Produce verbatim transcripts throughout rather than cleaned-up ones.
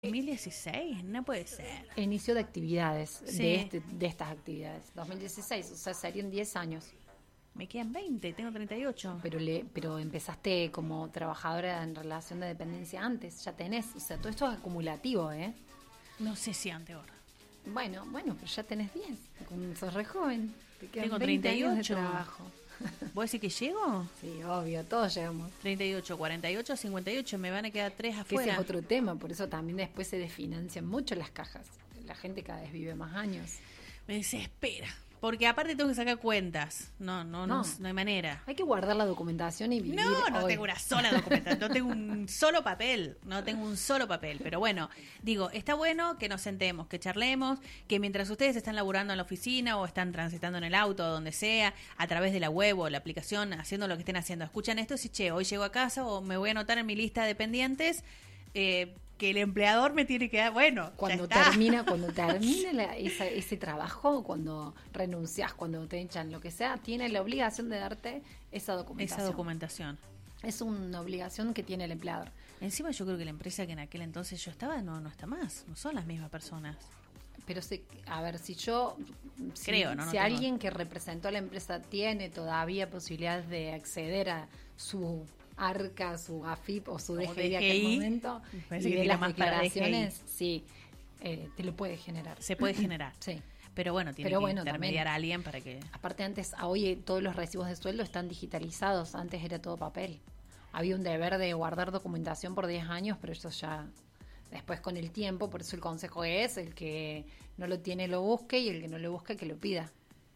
dos mil dieciséis, no puede ser. El inicio de actividades, Sí. de, este, de estas actividades. dos mil dieciséis, o sea, serían diez años. Me quedan veinte, tengo treinta y ocho. Pero le, pero empezaste como trabajadora en relación de dependencia antes, ya tenés. O sea, todo esto es acumulativo, ¿eh? No sé si antes ahora. Bueno, bueno, pero ya tenés diez. Como sos re joven. Te quedan Tengo veinte treinta y años de ocho. trabajo. ¿Vos decís que llego? Sí, obvio, todos llegamos. treinta y ocho, cuarenta y ocho, cincuenta y ocho, me van a quedar tres Que afuera. ese es otro tema, por eso también después se desfinancian mucho las cajas. La gente cada vez vive más años. Me desespera. Porque aparte tengo que sacar cuentas. No, no, no, No. no hay manera. Hay que guardar la documentación y vivir No, no hoy. tengo una sola documentación, no tengo un solo papel, no tengo un solo papel, pero bueno, digo, está bueno que nos sentemos, que charlemos, que mientras ustedes están laburando en la oficina o están transitando en el auto o donde sea, a través de la web o la aplicación, haciendo lo que estén haciendo, escuchan esto y si, che, hoy llego a casa o me voy a anotar en mi lista de pendientes, eh, que el empleador me tiene que dar, bueno, Cuando ya está. termina, cuando termina la- esa- ese trabajo, cuando renuncias, cuando te echan, lo que sea, tiene la obligación de darte esa documentación. Esa documentación. Es una obligación que tiene el empleador. Encima yo creo que la empresa que en aquel entonces yo estaba no, no está más, no son las mismas personas. Pero se, a ver, si yo, si, Creo, ¿no? No si tengo- alguien que representó a la empresa tiene todavía posibilidad de acceder a su arca, su A F I P o su D O G I de aquel D G I, momento me parece y que de tira las más para declaraciones, sí, eh, te lo puede generar. Se puede generar. Sí. Pero bueno, tiene Pero que bueno, intermediar también- a alguien para que... Aparte antes, a hoy eh, todos los recibos de sueldo están digitalizados, antes era todo papel. Había un deber de guardar documentación por diez años, pero eso ya después con el tiempo, por eso el consejo es el que no lo tiene lo busque y el que no lo busque que lo pida.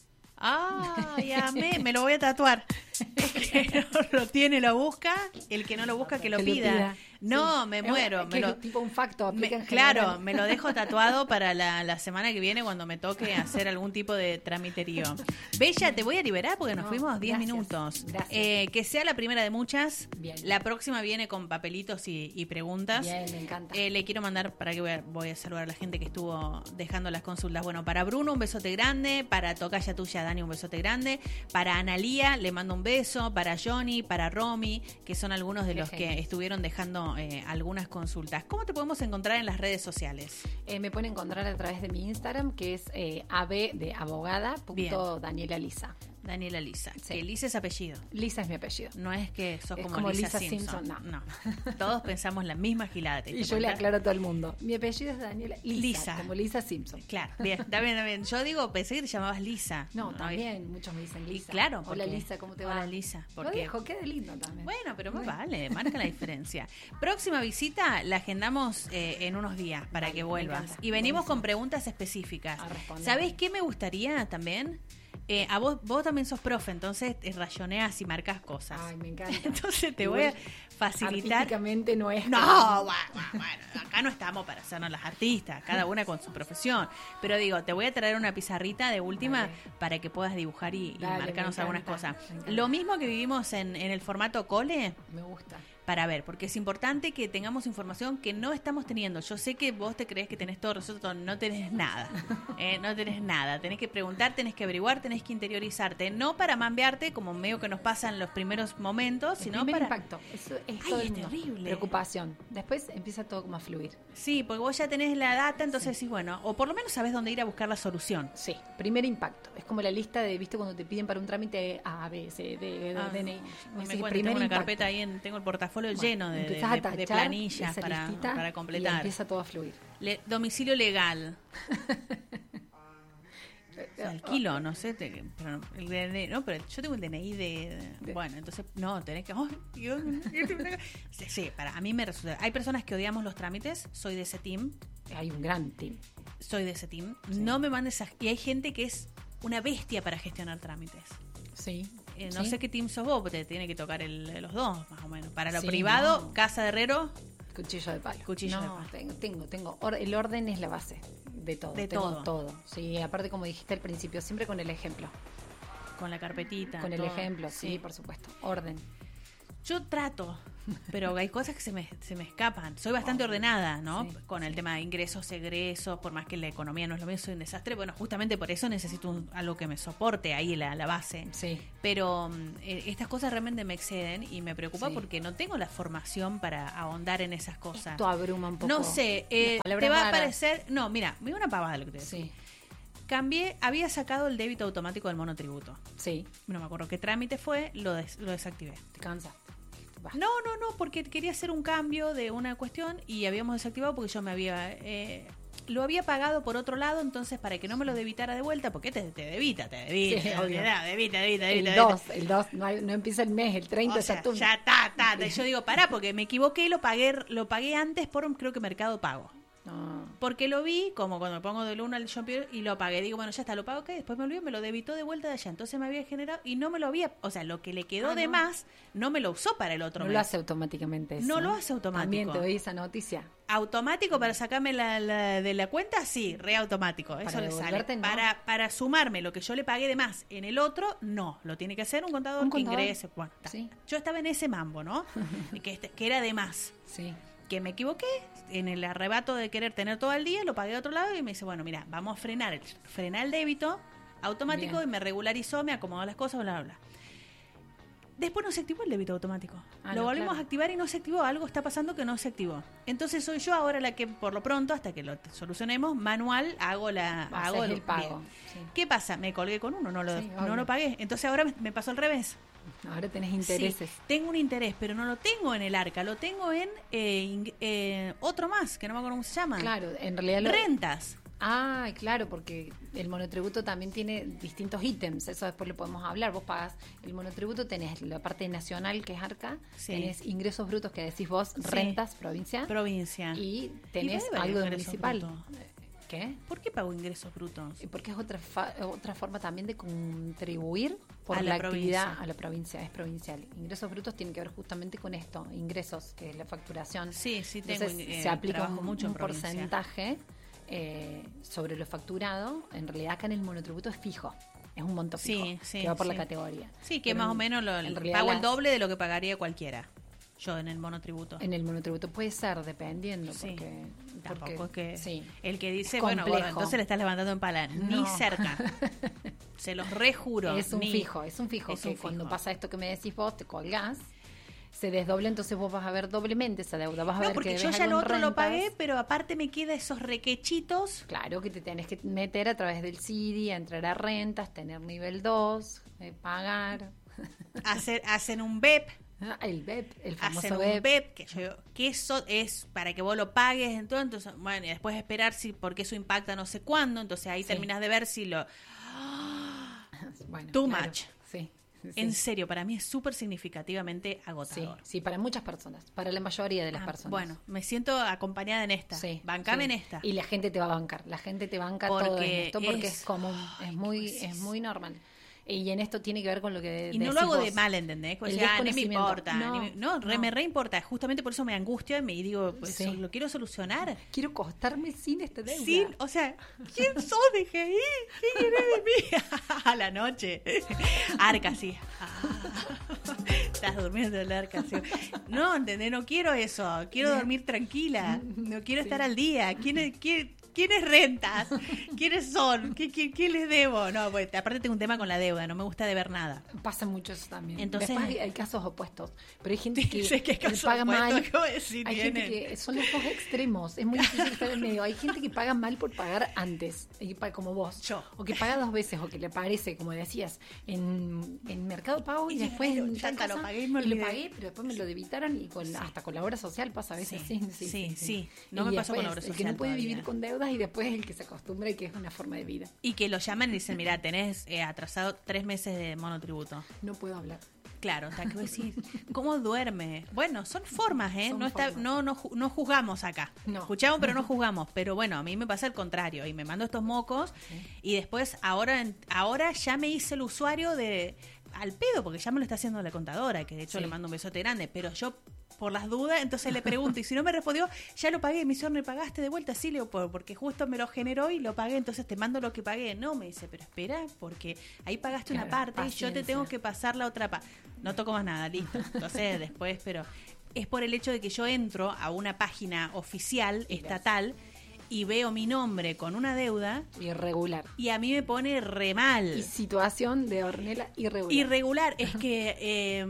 Ah, ya me, me lo voy a tatuar. El que no lo tiene lo busca, el que no lo busca que lo Que lo pida. pida. No, Sí. me Es- muero. es me que lo, es tipo un facto, me- aplica en claro, general. me lo dejo tatuado para la, la semana que viene cuando me toque hacer algún tipo de tramiterío. Bella, te voy a liberar porque nos No, fuimos diez gracias, minutos. gracias. Eh, que sea la primera de muchas. Bien. La próxima viene con papelitos y, y preguntas. Bien, me encanta. Eh, le quiero mandar, para que voy a, voy a saludar a la gente que estuvo dejando las consultas. Bueno, para Bruno un besote grande, para Tocaya tuya Dani un besote grande, para Analía le mando un beso, para Johnny, para Romy, que son algunos de Qué los genios. que estuvieron dejando eh, algunas consultas. ¿Cómo te podemos encontrar en las redes sociales? Eh, me pueden encontrar a través de mi Instagram, que es eh, ab de abogada, Bien. punto Daniela Lisa. Daniela Lisa. Sí. Que Lisa es apellido. Lisa es mi apellido. No es que sos Es como, como Lisa, Lisa Simpson. Simpson, no. Todos pensamos la misma gilada. ¿te Y diste yo le cuenta? aclaro a todo el mundo. Mi apellido es Daniela Lisa, Lisa. como Lisa Simpson. Claro, bien, está bien, está bien. Yo digo, pensé que te llamabas Lisa. No, No, también muchos me dicen Y Lisa. claro, Hola porque- Lisa, ¿cómo te va? Hola Lisa, Lo porque dejo, queda lindo también. bueno, pero más Bueno. vale, marca la diferencia. Próxima visita la agendamos eh, en unos días para Dale, que me vuelvas. encanta. Y venimos Buenísimo. con preguntas específicas. A responder. ¿Sabés qué me gustaría también? Eh, a vos, vos también sos profe, entonces te rayoneas y marcas cosas. Ay, me encanta. Entonces te Igual, voy a facilitar. Artísticamente no es. No, bueno, bueno, bueno, acá no estamos para hacernos las artistas, cada una con su profesión. Pero digo, te voy a traer una pizarrita de última Dale. para que puedas dibujar y, y Dale, me marcarnos algunas encanta, cosas. me encanta. Lo mismo que vivimos en, en el formato cole, Me gusta. para ver, porque es importante que tengamos información que no estamos teniendo. Yo sé que vos te crees que tenés todo resuelto, no tenés nada. Eh, no tenés nada. Tenés que preguntar, tenés que averiguar, tenés que interiorizarte. No para mambearte, como medio que nos pasa en los primeros momentos, El sino primer para... impacto. Eso es Ay, todo es el mundo. terrible. Preocupación. Después empieza todo como a fluir. Sí, porque vos ya tenés la data, entonces decís, bueno, o por lo menos sabés dónde ir a buscar la solución. Sí, primer impacto. Es como la lista de, ¿viste? Cuando te piden para un trámite A, B, C, D, Ah, D N I. ni Vos me decís, cuentes, primer tengo una impacto. carpeta ahí, en, tengo el portafolio Bueno, lleno de, de, empezás a de- de tachar planillas esa para, listita para Y completar. empieza todo a fluir. Le- domicilio legal. Se alquilo, no sé, te- pero el D N I, no, pero yo tengo el D N I de, de- bueno, entonces no, tenés que, oh, Dios, sí, sí, para a mí me resulta. Hay personas que odiamos los trámites, soy de ese team, Hay un gran team. soy de ese team. No me mandes a, y hay gente que es una bestia para gestionar trámites. Sí. Eh, no Sí. sé qué team sos vos, porque te tiene que tocar el, los dos, más o menos. Para lo Sí, privado, no. casa de herrero, Cuchillo de palo. Cuchillo no, de palo. tengo, tengo, tengo. Or- el orden es la base de todo. De tengo todo. Sí, aparte como dijiste al principio, siempre con el ejemplo. con la carpetita. Con el todo. ejemplo, sí, por supuesto. Orden. Yo trato, pero hay cosas que se me, se me escapan. Soy bastante Oh, ordenada, ¿no? sí, Con el sí. tema de ingresos, egresos, por más que la economía no es lo mío, soy un desastre. Bueno, justamente por eso necesito un- algo que me soporte ahí la, la base. Sí. Pero mm, eh, estas cosas realmente me exceden y me preocupa Sí. porque no tengo la formación para ahondar en esas cosas. Esto abruma un poco. No sé, eh, Las palabras te va a raras. parecer... No, mira, mira una pavada lo que te decía. Sí, Cambié, había sacado el débito automático del monotributo. sí. No me acuerdo qué trámite fue, lo, des- lo desactivé. Te cansaste. Va. No, no, no, porque quería hacer un cambio de una cuestión y habíamos desactivado porque yo me había... eh, lo había pagado por otro lado, entonces para que no me lo debitara de vuelta, porque te, te debita, te debita, Sí, te obvio. debita, debita, debita, El debita. dos, el dos, no, hay- no empieza el mes, el treinta O sea, ya tú. ya está, está. Yo digo, pará, porque me equivoqué y lo pagué, lo pagué antes por, creo que Mercado Pago. No. Porque lo vi, como cuando me pongo del uno al Shopee y lo pagué. Digo, bueno, ya está, lo pago, que después me olvidé, me lo debitó de vuelta de allá. Entonces me había generado y no me lo había, o sea, lo que le quedó Ah, de no. más, no me lo usó para el otro No mes. lo hace automáticamente eso. No lo hace automático. También te doy esa noticia. Automático para sacarme la, la- de la cuenta, sí, re automático. Eso Para le sale. devolverte, no. Para, para sumarme lo que yo le pagué de más en el otro, no. Lo tiene que hacer un contador ¿Un que contador? ingrese. Bueno, está. Sí. Yo estaba en ese mambo, ¿no? que, este- que era de más. Sí. Que me equivoqué en el arrebato de querer tener todo el día, lo pagué de otro lado y me dice, bueno, mira, vamos a frenar el, frenar el débito automático Bien. y me regularizó, me acomodó las cosas, bla, bla, bla. Después no se activó el débito automático. Ah, lo no, volvimos claro. a activar y no se activó. Algo está pasando que no se activó. Entonces soy yo ahora la que, por lo pronto, hasta que lo solucionemos, manual, hago la Haces hago el pago. bien. Sí. ¿Qué pasa? Me colgué con uno, no lo, Sí, no obvio. lo pagué. Entonces ahora me, me pasó al revés. Ahora tenés intereses. Sí, tengo un interés, pero no lo tengo en el arca, lo tengo en eh, ing- eh, otro más, que no me acuerdo cómo se llama. Claro, en realidad lo... Rentas. Ah, claro, porque el monotributo también tiene distintos ítems, eso después lo podemos hablar. Vos pagas el monotributo, tenés la parte nacional que es ARCA, Sí. tenés ingresos brutos que decís vos, Sí. rentas, provincia, Provincia. y tenés ¿Y por qué algo de ingresos municipal. brutos? ¿Qué? ¿Por qué pago ingresos brutos? Y porque es otra fa- otra forma también de contribuir por A la, la actividad provincia. a la provincia, es provincial. Ingresos brutos tienen que ver justamente con esto, ingresos, que es la facturación. Sí, sí, tengo, Entonces eh, se aplica trabajo un, mucho en un provincia. porcentaje eh, sobre lo facturado. En realidad acá en el monotributo es fijo, es un monto Sí, fijo sí, que va por sí. la categoría. Sí, que Pero más en- o menos lo, en realidad pago el las- doble de lo que pagaría cualquiera. Yo en el monotributo. En el monotributo puede ser, dependiendo, Sí. porque, Tampoco porque- es que sí. el que dice, Es bueno, gordo, complejo. entonces le estás levantando en pala. Ni No. cerca. Se los rejuro. Es un ni- fijo, es un fijo es que un cuando fijo. pasa esto que me decís vos, te colgás, se desdobla, entonces vos vas a ver doblemente esa deuda. Vas a No, ver porque que yo debes ya lo algo en otro lo rentas. pagué, pero aparte me queda esos requechitos. Claro que te tenés que meter a través del C I D I, a entrar a rentas, tener nivel dos, eh, pagar. Hacer, hacen un B E P. Ah, el B E P, el famoso Hacen B E un P. B E P, que, yo, que eso es para que vos lo pagues, entonces, entonces, bueno, y después esperar si porque eso impacta no sé cuándo, entonces ahí Sí. terminas de ver si lo... Bueno, Too claro, much. Sí, sí, En serio, para mí es súper significativamente sí, agotador. sí, para muchas personas, para la mayoría de las Ah, personas. bueno, me siento acompañada en esta. Sí, Bancame sí. en esta. Y la gente te va a bancar, la gente te banca todo en Porque esto porque es, es- común, Ay, es muy, pues es es- muy normal. Y en esto tiene que ver con lo que Y no lo decís hago de vos. mal, ¿entendés? Como El decir, ah, no me desconocimiento. importa. No, ni me- no, re- no. me re importa. Justamente por eso me angustia y me digo, pues, Sí. lo quiero solucionar. Quiero costarme sin esta deuda. Sin, o sea, ¿quién sos de G I? ¿Qué querés de mí? A la noche. Arca, sí. Ah. Estás durmiendo en el arca, sí. No, ¿entendés? No quiero eso. Quiero dormir tranquila. No quiero estar al día. ¿Quién es, quién, ¿Quiénes rentas? ¿Quiénes son? ¿Qué, qué, qué les debo? No, pues, aparte tengo un tema con la deuda. No me gusta deber nada. Pasa mucho eso también. Entonces- Después hay, hay casos opuestos. Pero hay gente que, Sé que que caso paga opuesto, mal. ¿cómo decir? Hay gente Tienen. que son los dos extremos. Es muy difícil estar en medio. Hay gente que paga mal por pagar antes, y pa- como vos. Yo. O que paga dos veces, o que le aparece, como decías, en, en Mercado Pago y, Y después claro, en ya tal está, lo cosa, pagué y me y lo olvidé. pagué, pero después me lo debitaron y con, hasta con la obra social pasa a veces. Sí, Sí, sí, sí. No Y me pasó con la después, obra El que social no puede todavía. vivir con deudas y después el que se acostumbra y que es una forma de vida. Y que lo llaman y dicen, mira, tenés eh, atrasado tres meses de monotributo. No puedo hablar. Claro, o sea, ¿qué voy a decir? ¿Cómo duerme? Bueno, son formas, ¿eh? Son no, está, formas. no, no, ju- no juzgamos acá. No. Escuchamos, pero no juzgamos. Pero bueno, a mí me pasa el contrario. Y me mando estos mocos. Y después, ahora, en- ahora ya me hice el usuario de al pedo, porque ya me lo está haciendo la contadora, que de hecho Sí. le mando un besote grande. Pero yo, por las dudas, entonces le pregunto. Y si no me respondió, ya lo pagué. Me dice, ¿me pagaste de vuelta? Sí, le digo, "Por- porque justo me lo generó y lo pagué. Entonces te mando lo que pagué. No, me dice, pero espera, porque ahí pagaste una Claro, parte y yo te paciencia. tengo que pasar la otra parte. No toco más nada, listo. Entonces después, pero es por el hecho de que yo entro a una página oficial, Y estatal, y veo mi nombre con una deuda Irregular. y a mí me pone re mal. Y situación de Ornella irregular. Irregular, es que... eh,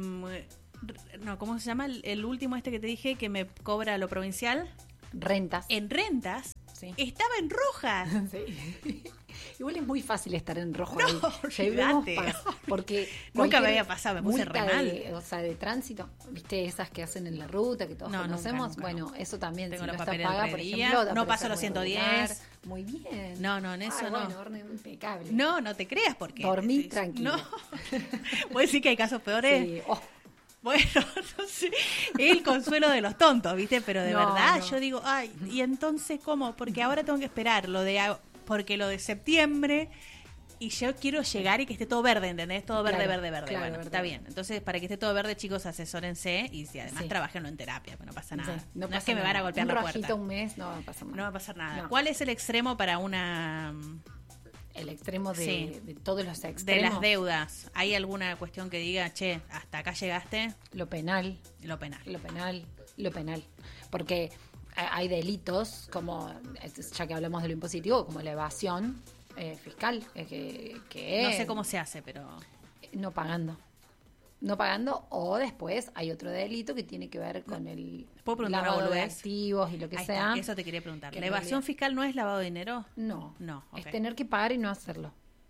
no, ¿cómo se llama? El, el último este que te dije que me cobra lo provincial. Rentas. En rentas, Sí. estaba en roja. Sí. Igual es muy fácil estar en rojo. No, ahí. Llevemos olvídate. paz, porque Nunca me cualquier había pasado, me puse multa re mal. de- o sea, de tránsito, ¿viste? Esas que hacen en la ruta, que todos No, nunca, conocemos. nunca, bueno, nunca. eso también, Tengo si los no está papeles paga, del por día, ejemplo, no aparece paso los muy ciento diez. regular. Muy bien. No, no, en eso Ay, no. Bueno, Orne, impecable. No, no te creas porque... Dormí sí, tranquila. No. ¿Puedes decir que hay casos peores? Sí. Oh, Bueno, no sé, el consuelo de los tontos, ¿viste? Pero de No, verdad no. yo digo, ay, ¿y entonces cómo? Porque ahora tengo que esperar lo de a- porque lo de septiembre y yo quiero llegar y que esté todo verde, ¿entendés? Todo verde, Claro, verde, verde. claro, bueno, verde, está verde. bien. Entonces, para que esté todo verde, chicos, asesórense y si además Sí. trabajenlo en terapia, pues no pasa nada. sí, no pasa es que me nada. van a golpear un la rojito puerta. un mes, no va a pasar nada. No va a pasar nada. No. ¿Cuál es el extremo para una El extremo de, Sí. de todos los extremos. de las deudas? ¿Hay alguna cuestión que diga, che, hasta acá llegaste? Lo penal. Lo penal. Lo penal, lo penal. Porque ha- hay delitos, como, ya que hablamos de lo impositivo, como la evasión eh, fiscal, eh, que, que No es sé cómo se hace, pero... no pagando. No pagando, o después hay otro delito que tiene que ver con el ¿Puedo preguntar una lavado de boludez? activos y lo que Ahí sea. está, eso te quería preguntar. que ¿La en evasión realidad- fiscal no es lavado de dinero? No, No, es ok. tener que pagar y no hacerlo.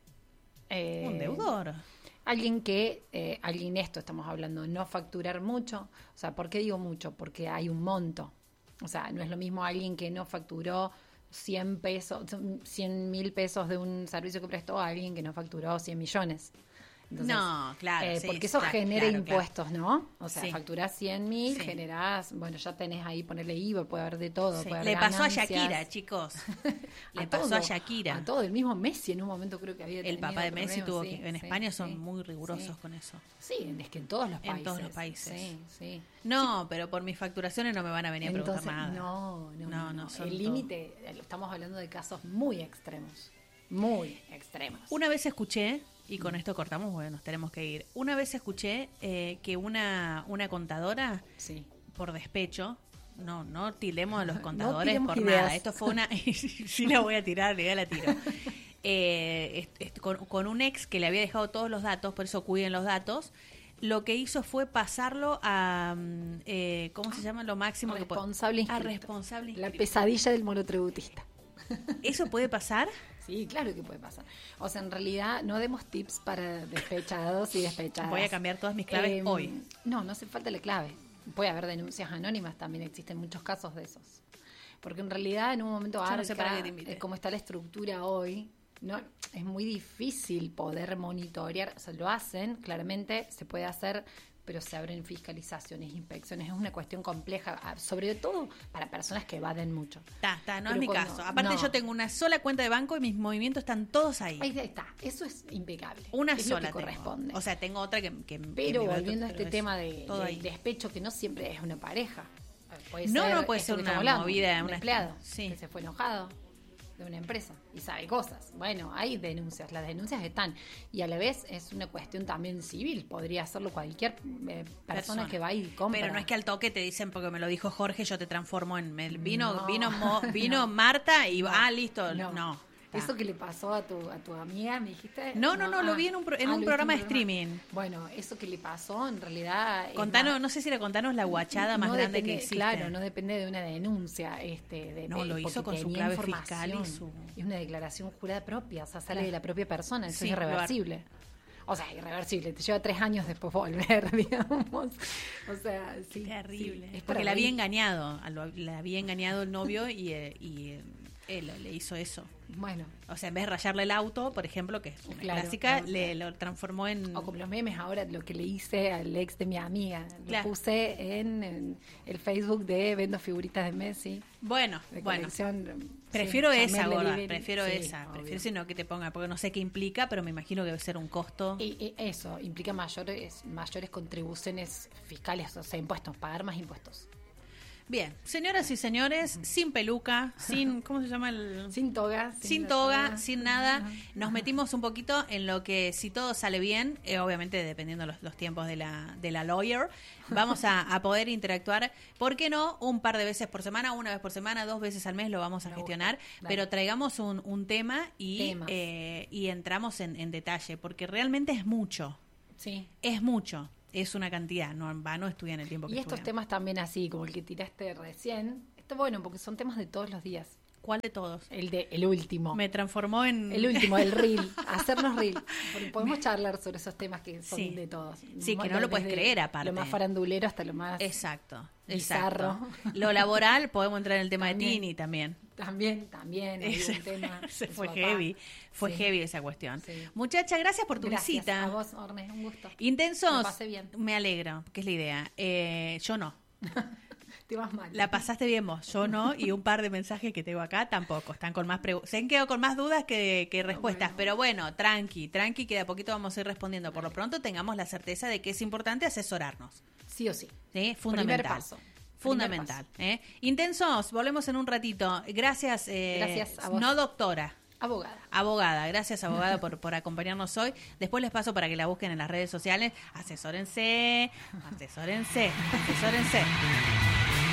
Eh, Un deudor. Alguien que, eh, alguien esto estamos hablando, no facturar mucho. O sea, ¿por qué digo mucho? Porque hay un monto. O sea, no es lo mismo alguien que no facturó cien pesos, cien mil pesos de un servicio que prestó a alguien que no facturó cien millones. Entonces, No, claro, eh, sí, porque eso claro, genera claro, claro. impuestos, ¿no? O sea, Sí. facturás cien mil, Sí. generás, bueno, ya tenés ahí, ponerle I V A, puede haber de todo. Sí. puede haber Le pasó a ganancias. Shakira, chicos. Le A pasó todo, a Shakira. A todo, el mismo Messi en un momento creo que había El tenido papá de Messi problemas, tuvo sí, que... En sí, España son sí, muy rigurosos sí. con eso. Sí, es que en todos los En países. todos los países. Sí, sí. No, pero por mis facturaciones no me van a venir a preguntar Entonces, nada. no, no, No, no. no, son El límite, eh, estamos hablando de casos muy extremos. Muy extremos. Una vez escuché, y con esto cortamos, bueno, nos tenemos que ir. Una vez escuché eh, que una, una contadora, Sí. por despecho, no, no tildemos a los contadores tiremos por ideas. nada. Esto fue una... sí la voy a tirar, ya la tiro. Eh, est- est- con, con un ex que le había dejado todos los datos, por eso cuiden los datos, lo que hizo fue pasarlo a... mm, eh, ¿cómo se llama? Lo máximo que puede... Responsable A inscripto. responsable La inscripto. pesadilla del monotributista. ¿Eso puede pasar? Sí, claro que puede pasar. O sea, en realidad no demos tips para despechados y despechadas. Voy a cambiar todas mis claves Eh, hoy. No, no hace falta la clave. Puede haber denuncias anónimas, también existen muchos casos de esos. Porque en realidad en un momento Yo no sé arca, para qué te invité. eh, como está la estructura hoy, no es muy difícil poder monitorear. O sea, lo hacen, claramente se puede hacer, pero se abren fiscalizaciones, inspecciones. Es una cuestión compleja, ah, sobre todo para personas que evaden mucho. Está, está, no Pero es mi cuando- caso. Aparte no. yo tengo una sola cuenta de banco y mis movimientos están todos ahí. Ahí está, eso es impecable. Una es sola lo que tengo. corresponde. O sea, tengo otra que... que- que pero me va- volviendo a pero este es tema de, todo del ahí. despecho, que no siempre es una pareja. Puede No, ser no, puede esto ser que una estamos hablando, movida, un una- empleado sí. que se fue enojado de una empresa y sabe cosas. Bueno, hay denuncias, las denuncias están. Y a la vez es una cuestión también civil. Podría hacerlo cualquier eh, persona, Persona. que va y compra. Pero no es que al toque te dicen, porque me lo dijo Jorge, yo te transformo en... me- Vino, No. vino, Mo- vino No. Marta y... Ah, listo. No. No. Está. Eso que le pasó a tu, a tu amiga, me dijiste. No, no, no, lo ah, vi en un, pro- en ah, un lo viste programa en de un programa. streaming. Bueno, eso que le pasó en realidad. es Contanos, más- no sé si era contanos la guachada más no grande depende- que existe. Claro, no depende de una denuncia. Este, de, No, de- lo hizo porque con su tenía clave información. fiscal y su- Es una declaración jurada propia, o sea, sale Claro. de la propia persona, eso Sí, es lo har- irreversible. O sea, irreversible, te lleva tres años después volver, digamos. O sea, sí. Terrible. sí, es porque para la había reír. engañado. a lo- La había engañado el novio y, eh, y eh, él le hizo eso. Bueno, O sea, en vez de rayarle el auto, por ejemplo, que es una Claro, clásica, no, le claro. lo transformó en... o como los memes ahora, lo que le hice al ex de mi amiga. Lo Claro. puse en, en el Facebook de Vendo Figuritas de Messi. Bueno, De bueno. colección, Prefiero sí, esa, Chamel gorda. Delivery. Prefiero Sí, esa. obvio. Prefiero si no que te ponga, porque no sé qué implica, pero me imagino que debe ser un costo. Y, y eso implica mayores mayores contribuciones fiscales, o sea, impuestos, pagar más impuestos. Bien, señoras y señores, sin peluca, sin, ¿cómo se llama el...? Sin toga. Sin, sin toga, toga, sin nada. Nos metimos un poquito en lo que, si todo sale bien, eh, obviamente dependiendo los, los tiempos de la, de la lawyer, vamos a, a poder interactuar, ¿por qué no? Un par de veces por semana, una vez por semana, dos veces al mes lo vamos a Me gestionar, gusta, pero traigamos un, un tema y, eh, y entramos en, en detalle, porque realmente es mucho. Sí. Es mucho. Es una cantidad, no en vano estudian el tiempo que Y estos estudian. temas también así, como el que tiraste recién, está bueno porque son temas de todos los días. ¿Cuál de todos? El de el último. Me transformó en... El último, el reel, hacernos reel. Porque podemos charlar sobre esos temas que son sí. de todos. Sí, que no lo puedes creer aparte. Lo más farandulero hasta lo más exacto, bizarro. Exacto. Lo laboral, podemos entrar en el tema también, de Tini también. También, también. Hay un tema se fue heavy, fue sí. heavy esa cuestión. Sí. Muchacha, gracias por tu gracias visita. A vos, Orne, un gusto. Intensos. Me pasé bien. Me alegro, que es la idea. Eh, yo no. Te vas mal. La pasaste bien vos, yo no, y un par de mensajes que tengo acá tampoco, están con más preguntas, se han quedado con más dudas que, que respuestas, bueno. Pero bueno, tranqui, tranqui, que de a poquito vamos a ir respondiendo, por lo pronto tengamos la certeza de que es importante asesorarnos. Sí o sí. Sí, fundamental. Primer paso. Fundamental. ¿eh? Intensos, volvemos en un ratito. Gracias, eh, gracias a vos. No doctora. Abogada. Abogada, gracias abogada por, por acompañarnos hoy. Después les paso para que la busquen en las redes sociales. Asesórense, asesórense, asesórense.